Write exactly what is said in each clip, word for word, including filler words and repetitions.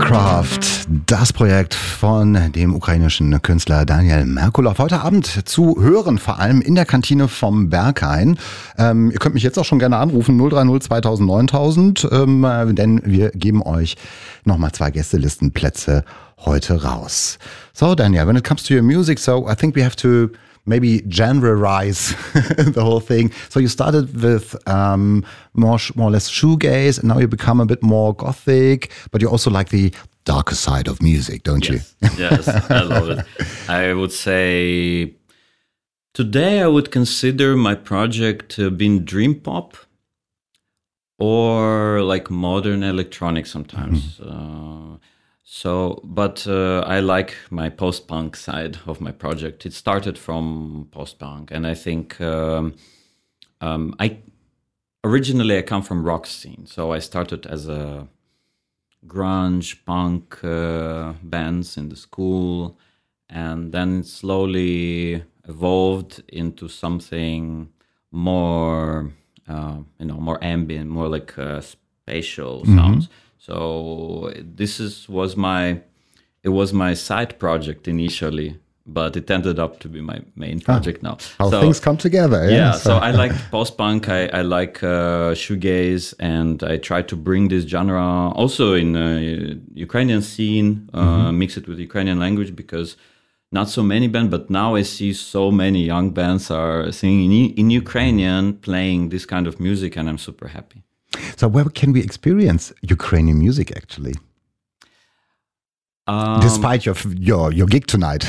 Aircraft, das Projekt von dem ukrainischen Künstler Daniel Merkulov. Heute Abend zu hören, vor allem in der Kantine vom Berghain. Ähm, ihr könnt mich jetzt auch schon gerne anrufen, null drei null zweitausend neuntausend, ähm, denn wir geben euch nochmal zwei Gästelistenplätze heute raus. So, Daniel, when it comes to your music, so I think we have to maybe genreize the whole thing. So you started with um, more, more or less shoegaze, and now you become a bit more gothic, but you also like the darker side of music, don't yes. you? Yes, I love it. I would say today I would consider my project uh, being dream pop or like modern electronic sometimes. Mm-hmm. uh, So, but uh, I like my post-punk side of my project. It started from post-punk, and I think um, um, I originally I come from rock scene. So I started as a grunge punk uh, bands in the school, and then it slowly evolved into something more, uh, you know, more ambient, more like uh, spatial Mm-hmm. sounds. So this is was my it was my side project initially, but it ended up to be my main project ah, now. How so, things come together. Yeah, yeah so I like post-punk, I, I like uh, shoegaze, and I try to bring this genre also in uh, Ukrainian scene, uh, mm-hmm. mix it with Ukrainian language, because not so many bands, but now I see so many young bands are singing in, in Ukrainian, playing this kind of music, and I'm super happy. So where can we experience Ukrainian music actually? Um, Despite your your your gig tonight.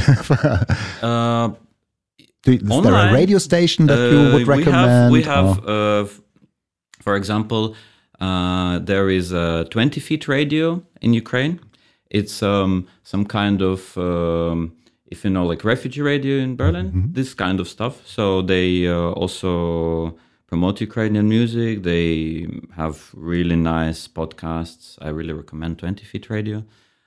uh, Do, is online, there a radio station that uh, you would recommend? We have, we have uh, for example, uh, there is a twenty feet radio in Ukraine. It's um, some kind of, um, if you know, like refugee radio in Berlin, mm-hmm. this kind of stuff. So they uh, also promote Ukrainian music. They have really nice podcasts. I really recommend twenty feet Radio.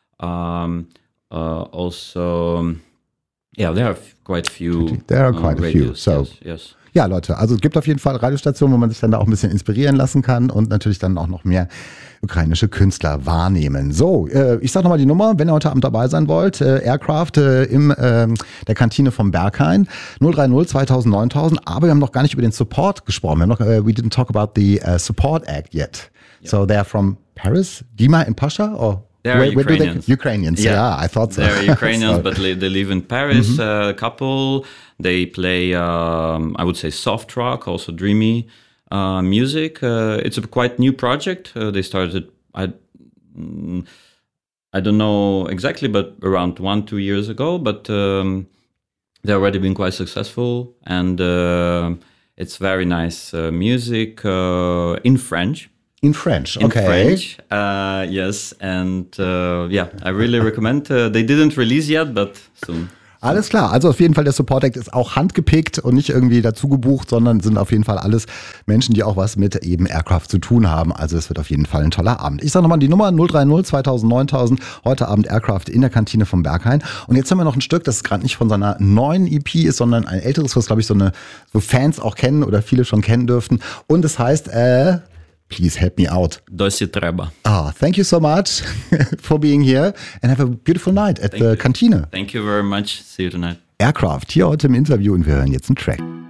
Um, uh, also, yeah, there are quite a few. There are quite uh, a few. So, yes, yes. Ja, Leute, also es gibt auf jeden Fall Radiostationen, wo man sich dann da auch ein bisschen inspirieren lassen kann und natürlich dann auch noch mehr ukrainische Künstler wahrnehmen. So, äh, ich sag nochmal die Nummer, wenn ihr heute Abend dabei sein wollt. Äh, Aircraft äh, im äh, der Kantine vom Berghain. null drei null zweitausend neuntausend. Aber wir haben noch gar nicht über den Support gesprochen. Wir haben noch, uh, we didn't talk about the uh, support act yet. Yep. So they're from Paris, Dima and Pasha, or? They're where, where Ukrainians. They, Ukrainians, yeah. yeah, I thought so. They're Ukrainians, so. But they live in Paris, Mm-hmm. a uh, couple. They play, um, I would say, soft rock, also dreamy uh, music. Uh, it's a quite new project. Uh, they started, I, mm, I don't know exactly, but around one, two years ago. But um, they've already been quite successful. And uh, it's very nice uh, music uh, in French. In French, in okay. In French, uh, yes. And uh, yeah, I really recommend. Uh, they didn't release yet, but soon. Alles klar, also auf jeden Fall der Support Act ist auch handgepickt und nicht irgendwie dazu gebucht, sondern sind auf jeden Fall alles Menschen, die auch was mit eben Aircraft zu tun haben. Also es wird auf jeden Fall ein toller Abend. Ich sage nochmal die Nummer null drei null zweitausend neuntausend, heute Abend Aircraft in der Kantine vom Berghain. Und jetzt haben wir noch ein Stück, das gerade nicht von seiner neuen E P ist, sondern ein älteres, was glaube ich so eine so Fans auch kennen oder viele schon kennen dürften. Und es heißt, äh, please help me out. Dosі треба. Ah, thank you so much for being here and have a beautiful night at Thank the you. Kantine. Thank you very much. See you tonight. Aircraft hier heute im Interview und wir hören jetzt einen Track.